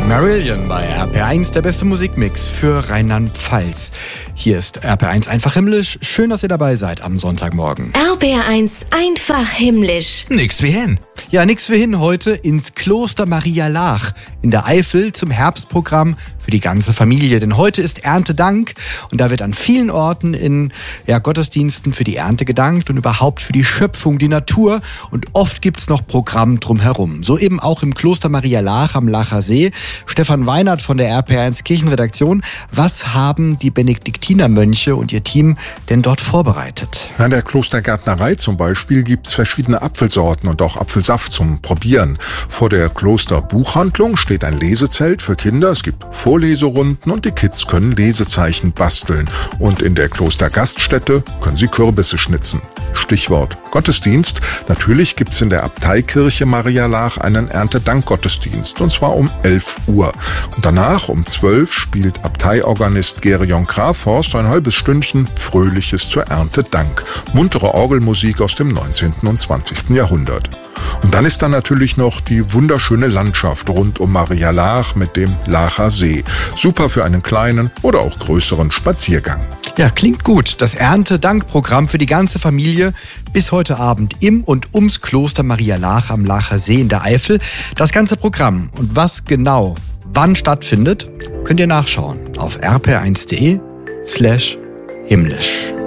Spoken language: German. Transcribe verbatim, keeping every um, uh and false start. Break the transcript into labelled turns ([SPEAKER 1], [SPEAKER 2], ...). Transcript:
[SPEAKER 1] Marillion bei R P R eins, der beste Musikmix für Rheinland-Pfalz. Hier ist R P R eins einfach himmlisch. Schön, dass ihr dabei seid am Sonntagmorgen.
[SPEAKER 2] R P R eins einfach himmlisch.
[SPEAKER 3] Nix wie hin.
[SPEAKER 1] Ja, nix wie hin heute ins Kloster Maria Laach in der Eifel zum Herbstprogramm für die ganze Familie. Denn heute ist Erntedank und da wird an vielen Orten in ja, Gottesdiensten für die Ernte gedankt und überhaupt für die Schöpfung, die Natur. Und oft gibt's noch Programm drumherum. So eben auch im Kloster Maria Laach am Laacher See. Stefan Weinert von der R P R eins Kirchenredaktion. Was haben die Benediktinermönche und ihr Team denn dort vorbereitet?
[SPEAKER 4] An der Klostergärtnerei zum Beispiel gibt's verschiedene Apfelsorten und auch Apfelsaft zum Probieren. Vor der Klosterbuchhandlung steht ein Lesezelt für Kinder. Es gibt Vorleserunden und die Kids können Lesezeichen basteln. Und in der Klostergaststätte können sie Kürbisse schnitzen. Stichwort Gottesdienst. Natürlich gibt's in der Abteikirche Maria Laach einen Erntedankgottesdienst, und zwar um elf Uhr. Und danach um zwölf spielt Abteiorganist Gerion Grafhorst ein halbes Stündchen Fröhliches zur Erntedank. Muntere Orgelmusik aus dem neunzehnten und zwanzigsten Jahrhundert. Und dann ist da natürlich noch die wunderschöne Landschaft rund um Maria Laach mit dem Laacher See. Super für einen kleinen oder auch größeren Spaziergang.
[SPEAKER 1] Ja, klingt gut. Das Erntedankprogramm für die ganze Familie bis heute Abend im und ums Kloster Maria Laach am Laacher See in der Eifel. Das ganze Programm und was genau wann stattfindet, könnt ihr nachschauen auf r p r eins punkt d e slash himmlisch.